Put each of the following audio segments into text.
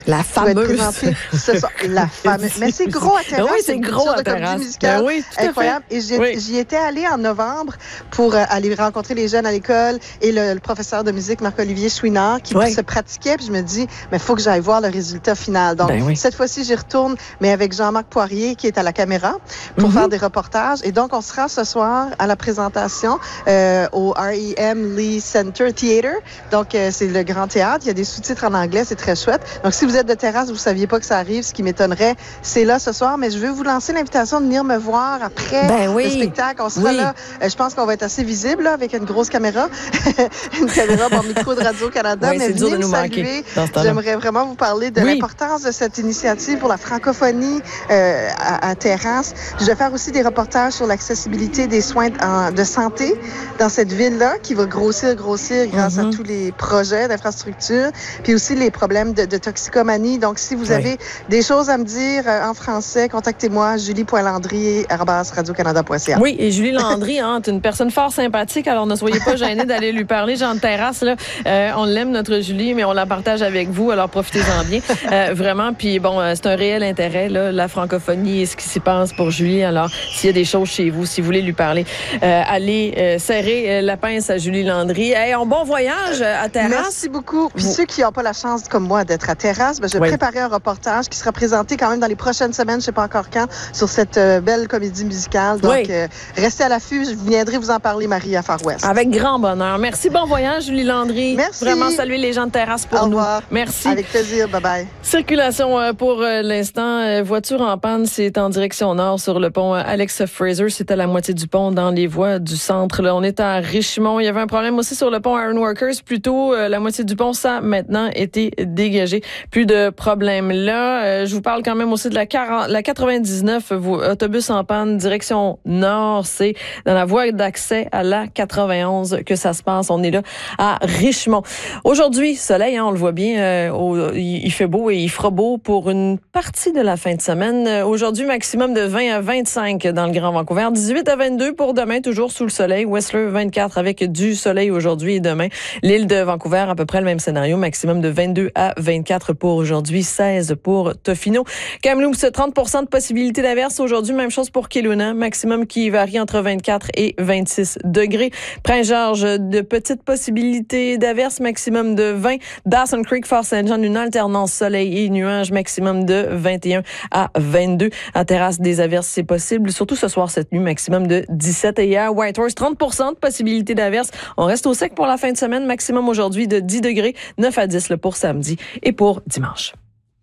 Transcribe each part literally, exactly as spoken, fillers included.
La fameuse. Ce soir, la fameuse. Mais c'est gros à terrasse. Oui, c'est gros à terrasse. Musicale, ben oui, tout incroyable. À fait. Et j'y, oui. j'y étais allée en novembre pour euh, aller rencontrer les jeunes à l'école et le, le professeur de musique, Marc-Olivier Chouinard, qui oui. se pratiquait. Puis je me dis, mais il faut que j'aille voir le résultat final. Donc, ben oui. cette fois-ci, j'y retourne, mais avec Jean-Marc Poirier, qui est à la caméra, pour mm-hmm. faire des reportages. Et donc, on sera ce soir à la présentation euh, au R E M Lee Center Theater. Donc, euh, c'est le grand théâtre. Il y a des sous-titres en anglais. C'est très chouette. Donc, si vous êtes de terrasse, vous saviez pas que ça arrive, ce qui m'étonnerait, c'est là ce soir. Mais je veux vous lancer l'invitation de venir me voir après ben oui. le spectacle. On sera oui. là. Euh, je pense qu'on va être assez visible là, avec une grosse caméra. une caméra bon micro de Radio-Canada. Oui, mais c'est dur venez de nous me saluer. J'aimerais vraiment vous parler de oui. l'importance de cette initiative pour la francophonie euh, à, à Terrasse. Je vais faire aussi des reportages sur l'accessibilité des soins en, de santé dans cette ville-là qui va grossir, grossir grâce mm-hmm. à tous les projets d'infrastructure. Puis aussi les problèmes de, de toxicomanie. Donc, si vous avez oui. des choses à me dire euh, en français, contactez-moi, julie point landry arobase radio canada point c a. Oui, et Julie Landry, hein, est une personne fort sympathique, alors ne soyez pas gênés d'aller lui parler. Jean de Terrasse, là, euh, on l'aime, notre Julie, mais on la partage avec vous, alors profitez-en bien. Euh, vraiment, puis bon, euh, c'est un réel intérêt, là, la francophonie et ce qui s'y passe pour Julie. Alors, s'il y a des choses chez vous, si vous voulez lui parler, euh, allez euh, serrer euh, la pince à Julie Landry. Hey, un bon voyage à Terrasse. Merci beaucoup. Puis vous... ceux qui n'ont pas la chance, comme moi, d'être à Terrasse, ben, je vais oui. préparer un reportage qui sera présenté quand même dans les prochaines semaines, je ne sais pas encore quand, sur cette euh, belle comédie musicale. Donc, oui. euh, restez à l'affût. Je viendrai vous en parler, Marie, à Far West. Avec grand bonheur. Merci. Bon voyage, Julie Landry. Merci. Vraiment saluer les gens de Terrasse pour Au nous. revoir. Merci. Avec plaisir. Bye-bye. Circulation euh, pour euh, l'instant. Euh, voiture en panne, c'est en direction nord sur le pont euh, Alex Fraser. C'est à la moitié du pont dans les voies du centre. Là, on est à Richmond. Il y avait un problème aussi sur le pont Ironworkers. Plutôt, euh, la moitié du pont, ça a maintenant été dégagé. Plus de problèmes là. Euh, je vous parle quand même aussi de la, quarante, la quatre-vingt-dix-neuf, autobus en panne, direction nord. C'est dans la voie d'accès à la quatre-vingt-onze que ça se passe. On est là à Richmond. Aujourd'hui, soleil, hein, on le voit bien. Euh, au, il fait beau et il fera beau pour une partie de la fin de semaine. Euh, aujourd'hui, maximum de vingt à vingt-cinq dans le Grand Vancouver. dix-huit à vingt-deux pour demain, toujours sous le soleil. Whistler, vingt-quatre avec du soleil aujourd'hui et demain. L'île de Vancouver, à peu près le même scénario. Maximum de vingt-deux à vingt-quatre pour aujourd'hui, seize pour Tofino. Kamloops, trente pour cent de possibilité d'averse aujourd'hui. Même chose pour Kelowna. Maximum qui varie entre vingt-quatre et vingt-six degrés. Prince-Georges, de petites possibilités d'averse. Maximum de vingt. Dawson Creek, Fort Saint-Jean, une alternance soleil et nuages. Maximum de vingt et un à vingt-deux. À Terrasse, des averses, c'est possible. Surtout ce soir, cette nuit, maximum de dix-sept. Et à Whitehorse, trente pour cent de possibilité d'averse. On reste au sec pour la fin de semaine. Maximum aujourd'hui de dix degrés. neuf à dix pour samedi et pour dimanche.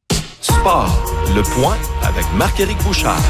Sport, le point avec Marc-Éric Bouchard.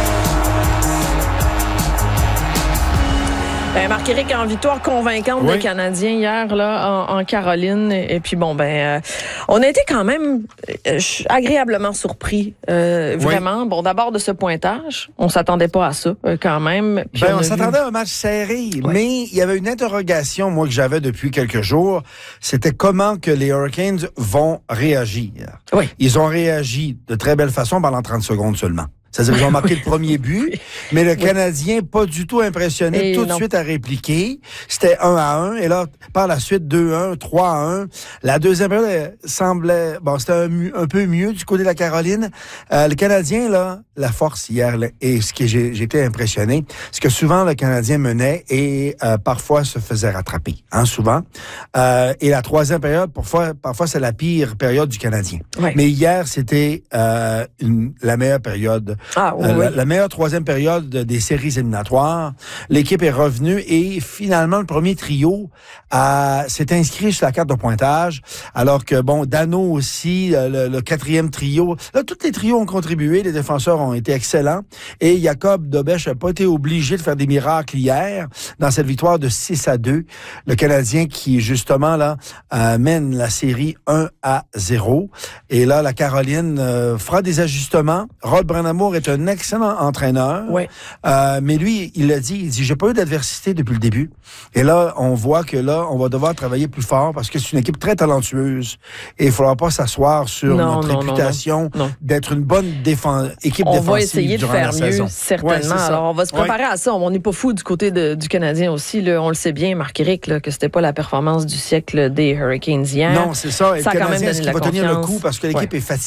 Ben, Marc-Éric, en victoire convaincante oui. des Canadiens hier là en, en Caroline. Et puis bon, ben, euh, on a été quand même euh, agréablement surpris, euh, oui. vraiment. Bon, d'abord de ce pointage, on s'attendait pas à ça euh, quand même. Puis ben, on, on s'attendait vu... à un match serré, oui. mais il y avait une interrogation, moi, que j'avais depuis quelques jours. C'était comment que les Hurricanes vont réagir. Oui. Ils ont réagi de très belle façon pendant trente secondes seulement. C'est-à-dire qu'ils ont marqué le premier but, oui. mais le Canadien, oui. pas du tout impressionné, et tout non. de suite à répliquer. C'était un à un, et là, par la suite, deux à un, trois à un. La deuxième période semblait... Bon, c'était un, un peu mieux du côté de la Caroline. Euh, le Canadien, là, la force hier, là, et ce que j'ai, j'ai été impressionné, c'est que souvent, le Canadien menait et euh, parfois se faisait rattraper, hein, souvent. Euh, et la troisième période, parfois, parfois c'est la pire période du Canadien. Oui. Mais hier, c'était euh, une, la meilleure période. Ah, oui, euh, oui. la, la meilleure troisième période des séries éliminatoires. L'équipe est revenue et finalement, le premier trio euh, s'est inscrit sur la carte de pointage. Alors que, bon, Dano aussi, le, le quatrième trio. Là, tous les trios ont contribué. Les défenseurs ont été excellents. Et Jacob Dobech n'a pas été obligé de faire des miracles hier dans cette victoire de six à deux. Le Canadien qui, justement, là, euh, mène la série un à zéro. Et là, la Caroline euh, fera des ajustements. Rod Brandamo Moore est un excellent entraîneur. Ouais. Euh, mais lui, il l'a dit, il dit, j'ai pas eu d'adversité depuis le début. Et là, on voit que là, on va devoir travailler plus fort parce que c'est une équipe très talentueuse. Et il faudra pas s'asseoir sur non, notre non, réputation non, non. d'être une bonne défense, équipe on défensive. On va essayer de faire mieux, saison. certainement. Ouais, alors, on va se préparer ouais. à ça. On n'est pas fou du côté de, du Canadien aussi. Là. On le sait bien, Marc-Éric, là, que c'était pas la performance du siècle des Hurricanes hier. Non, c'est ça. Et ça le a quand même Canadien, donné est-ce de la qu'il va confiance. tenir le coup parce que l'équipe ouais. est fatiguée?